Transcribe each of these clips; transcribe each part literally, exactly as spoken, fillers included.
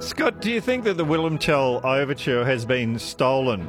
Scott, do you think that the Wilhelm Tell Overture has been stolen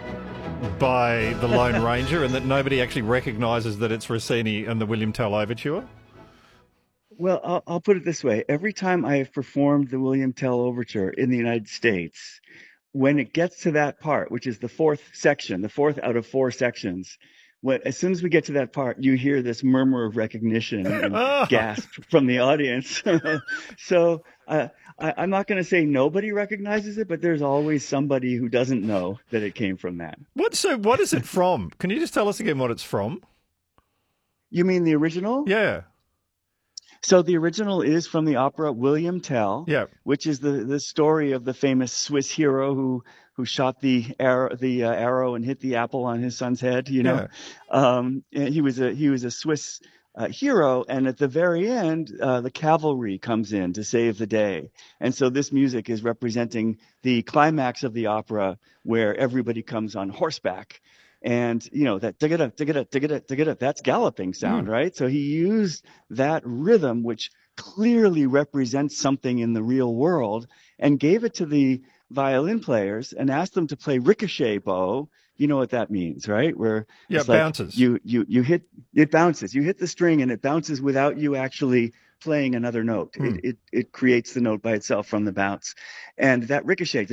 by the Lone Ranger and that nobody actually recognises that it's Rossini and the William Tell Overture? Well, I'll, I'll put it this way. Every time I have performed the William Tell Overture in the United States, when it gets to that part, which is the fourth section, the fourth out of four sections, when, as soon as we get to that part, you hear this murmur of recognition and Oh, gasp from the audience. So uh, I, I'm not going to say nobody recognizes it, but there's always somebody who doesn't know that it came from that. what? So, what is it from? Can you just tell us again what it's from? You mean the original? Yeah, So the original is from the opera William Tell, yeah, which is the the story of the famous Swiss hero who who shot the arrow the uh, arrow and hit the apple on his son's head. You know, yeah. um, and he was a he was a Swiss uh, hero, and at the very end, uh, the cavalry comes in to save the day, and so this music is representing the climax of the opera, where everybody comes on horseback. And you know that digga digga digga digga that's galloping sound, Mm. right? So he used that rhythm, which clearly represents something in the real world, and gave it to the violin players and asked them to play ricochet bow. You know what that means, right? Where Yeah, it's it like bounces. you you you hit it bounces. You hit the string and it bounces without you actually playing another note. It Mm. it it creates the note by itself from the bounce. And that ricochet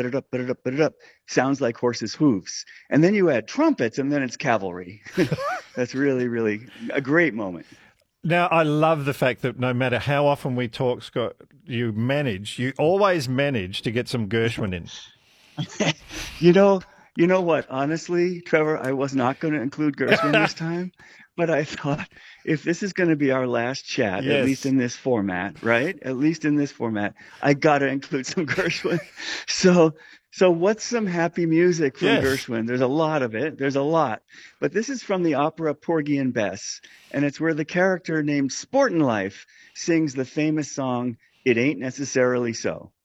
sounds like horses' hooves. And then you add trumpets and then it's cavalry. That's really, really a great moment. Now, I love the fact that no matter how often we talk, Scott, you manage, you always manage to get some Gershwin in. You know, you know what? Honestly, Trevor, I was not going to include Gershwin this time, but I thought if this is going to be our last chat, at least Yes. in this format, right? At least in this format, I got to include some Gershwin. So, so what's some happy music from Yes. Gershwin? There's a lot of it. There's a lot, but this is from the opera Porgy and Bess, and it's where the character named Sportin' Life sings the famous song "It Ain't Necessarily So."